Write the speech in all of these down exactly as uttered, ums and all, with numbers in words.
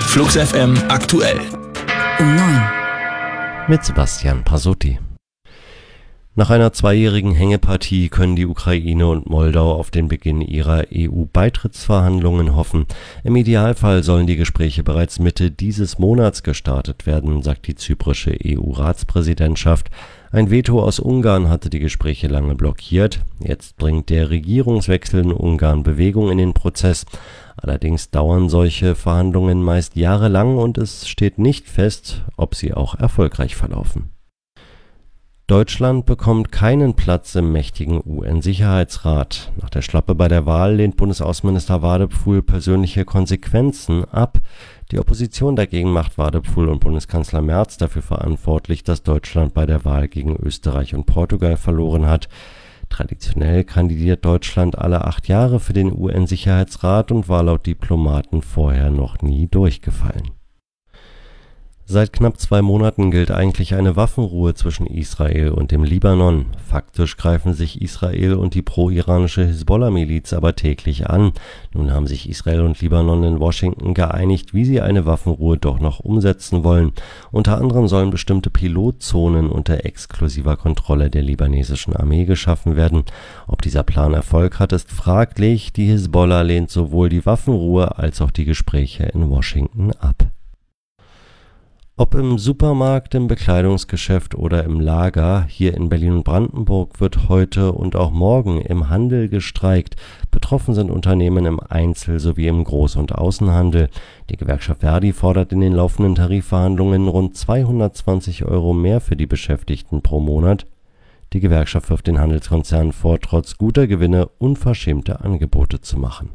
Flux F M aktuell. Um neun. Mit Sebastian Pasotti. Nach einer zweijährigen Hängepartie können die Ukraine und Moldau auf den Beginn ihrer E U-Beitrittsverhandlungen hoffen. Im Idealfall sollen die Gespräche bereits Mitte dieses Monats gestartet werden, sagt die zyprische E U-Ratspräsidentschaft. Ein Veto aus Ungarn hatte die Gespräche lange blockiert. Jetzt bringt der Regierungswechsel in Ungarn Bewegung in den Prozess. Allerdings dauern solche Verhandlungen meist jahrelang und es steht nicht fest, ob sie auch erfolgreich verlaufen. Deutschland bekommt keinen Platz im mächtigen U N-Sicherheitsrat. Nach der Schlappe bei der Wahl lehnt Bundesaußenminister Wadephul persönliche Konsequenzen ab. Die Opposition dagegen macht Wadephul und Bundeskanzler Merz dafür verantwortlich, dass Deutschland bei der Wahl gegen Österreich und Portugal verloren hat. Traditionell kandidiert Deutschland alle acht Jahre für den U N-Sicherheitsrat und war laut Diplomaten vorher noch nie durchgefallen. Seit knapp zwei Monaten gilt eigentlich eine Waffenruhe zwischen Israel und dem Libanon. Faktisch greifen sich Israel und die pro-iranische Hisbollah-Miliz aber täglich an. Nun haben sich Israel und Libanon in Washington geeinigt, wie sie eine Waffenruhe doch noch umsetzen wollen. Unter anderem sollen bestimmte Pilotzonen unter exklusiver Kontrolle der libanesischen Armee geschaffen werden. Ob dieser Plan Erfolg hat, ist fraglich. Die Hisbollah lehnt sowohl die Waffenruhe als auch die Gespräche in Washington ab. Ob im Supermarkt, im Bekleidungsgeschäft oder im Lager, hier in Berlin und Brandenburg wird heute und auch morgen im Handel gestreikt. Betroffen sind Unternehmen im Einzel- sowie im Groß- und Außenhandel. Die Gewerkschaft Verdi fordert in den laufenden Tarifverhandlungen rund zweihundertzwanzig Euro mehr für die Beschäftigten pro Monat. Die Gewerkschaft wirft den Handelskonzernen vor, trotz guter Gewinne unverschämte Angebote zu machen.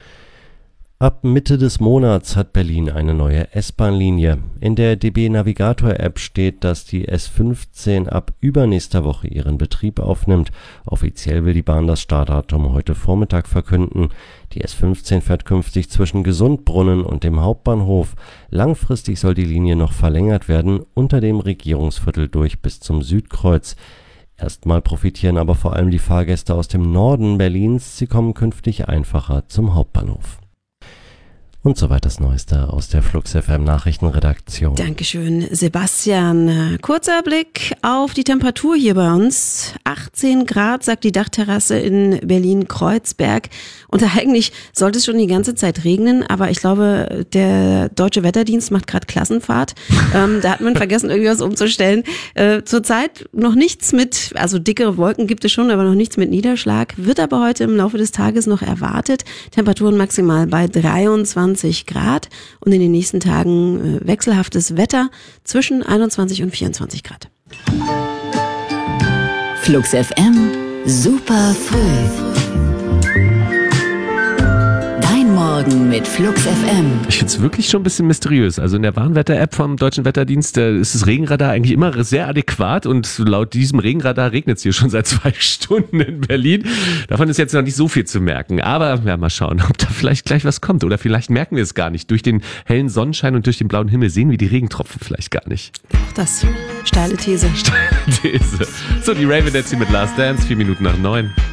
Ab Mitte des Monats hat Berlin eine neue S-Bahn-Linie. In der D B Navigator-App steht, dass die S fünfzehn ab übernächster Woche ihren Betrieb aufnimmt. Offiziell will die Bahn das Startdatum heute Vormittag verkünden. Die S fünfzehn fährt künftig zwischen Gesundbrunnen und dem Hauptbahnhof. Langfristig soll die Linie noch verlängert werden, unter dem Regierungsviertel durch bis zum Südkreuz. Erstmal profitieren aber vor allem die Fahrgäste aus dem Norden Berlins. Sie kommen künftig einfacher zum Hauptbahnhof. Und soweit das Neueste aus der Flux F M Nachrichtenredaktion. Dankeschön, Sebastian. Kurzer Blick auf die Temperatur hier bei uns. achtzehn Grad, sagt die Dachterrasse in Berlin-Kreuzberg. Und eigentlich sollte es schon die ganze Zeit regnen, aber ich glaube, der Deutsche Wetterdienst macht gerade Klassenfahrt. ähm, da hat man vergessen, irgendwas umzustellen. Äh, zurzeit noch nichts mit, also dickere Wolken gibt es schon, aber noch nichts mit Niederschlag. Wird aber heute im Laufe des Tages noch erwartet. Temperaturen maximal bei dreiundzwanzig Grad und in den nächsten Tagen äh, wechselhaftes Wetter zwischen einundzwanzig und vierundzwanzig Grad. Flux F M, super früh. Dein Morgen mit Flux F M. Ich finde es wirklich schon ein bisschen mysteriös. Also in der Warnwetter-App vom Deutschen Wetterdienst äh, ist das Regenradar eigentlich immer sehr adäquat und laut diesem Regenradar regnet es hier schon seit zwei Stunden in Berlin. Davon ist jetzt noch nicht so viel zu merken. Aber ja, mal schauen, ob da vielleicht gleich was kommt. Oder vielleicht merken wir es gar nicht. Durch den hellen Sonnenschein und durch den blauen Himmel sehen wir die Regentropfen vielleicht gar nicht. Auch das. Steile These. Steile These. So, die Ravenettes hier mit Last Dance, vier Minuten nach neun.